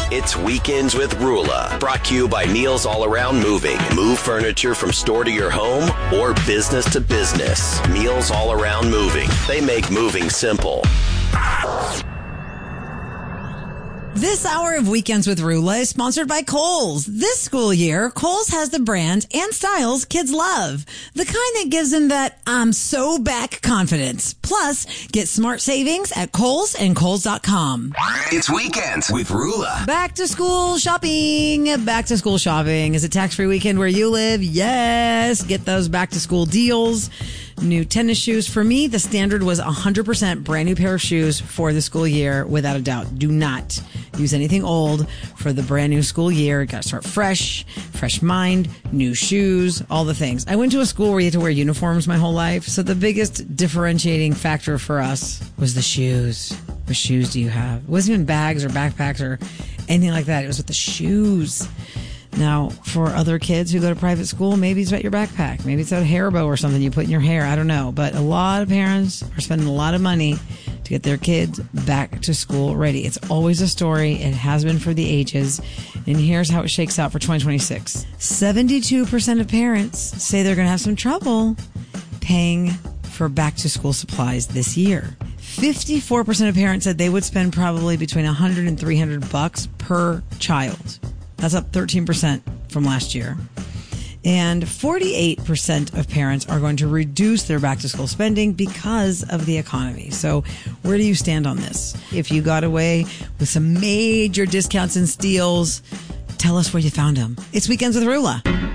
It's Weekends with Rula, brought to you by Neil's All Around Moving. Move furniture from store to your home or business to business. Neil's All Around Moving. They make moving simple. This hour of Weekends with Rula is sponsored by Kohl's. This school year, Kohl's has the brand and styles kids love. The kind that gives them that I'm so back confidence. Plus, get smart savings at Kohl's and Kohl's.com. It's Weekends with Rula. Back to school shopping. Back to school shopping. Is it tax-free weekend where you live? Yes. Get those back to school deals. New tennis shoes. For me, the standard was 100% brand new pair of shoes for the school year, without a doubt. Do not use anything old for the brand new school year. Got to start fresh mind, new shoes, all the things. I went to a school where you had to wear uniforms my whole life, so the biggest differentiating factor for us was the shoes. What shoes do you have? It wasn't even bags or backpacks or anything like that. It was with the shoes. Now, for other kids who go to private school, maybe it's about your backpack. Maybe it's a hair bow or something you put in your hair. I don't know. But a lot of parents are spending a lot of money to get their kids back to school ready. It's always a story. It has been for the ages. And here's how it shakes out for 2026. 72% of parents say they're going to have some trouble paying for back to school supplies this year. 54% of parents said they would spend probably between $100 and $300 per child. That's up 13% from last year. And 48% of parents are going to reduce their back to school spending because of the economy. So where do you stand on this? If you got away with some major discounts and steals, tell us where you found them. It's Weekends with Rula.